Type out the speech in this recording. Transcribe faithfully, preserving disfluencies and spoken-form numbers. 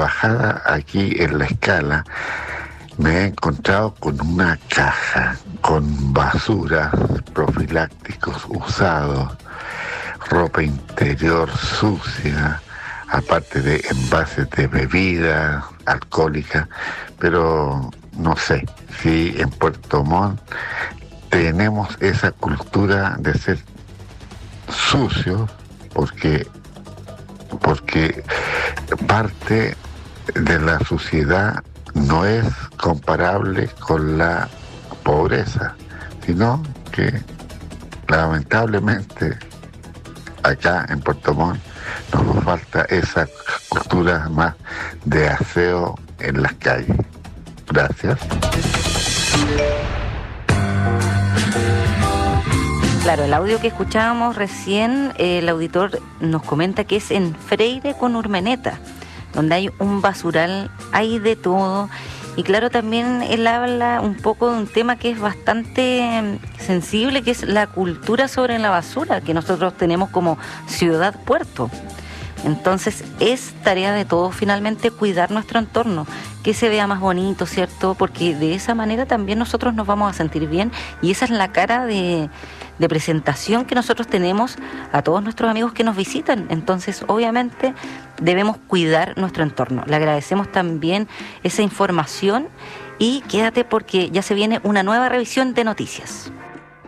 bajada aquí en la escala me he encontrado con una caja con basuras, profilácticos usados, ropa interior sucia, aparte de envases de bebida alcohólica, pero no sé si en Puerto Montt tenemos esa cultura de ser sucios, porque, porque parte de la suciedad no es comparable con la pobreza, sino que lamentablemente acá en Puerto Montt nos falta esa cultura más de aseo en las calles. Gracias. Claro, el audio que escuchábamos recién, eh, el auditor nos comenta que es en Freire con Urmeneta, donde hay un basural, hay de todo. Y claro, también él habla un poco de un tema que es bastante sensible, que es la cultura sobre la basura que nosotros tenemos como ciudad puerto. Entonces es tarea de todos finalmente cuidar nuestro entorno, que se vea más bonito, ¿cierto? Porque de esa manera también nosotros nos vamos a sentir bien, y esa es la cara de, de presentación que nosotros tenemos a todos nuestros amigos que nos visitan. Entonces obviamente debemos cuidar nuestro entorno. Le agradecemos también esa información y quédate porque ya se viene una nueva revisión de noticias.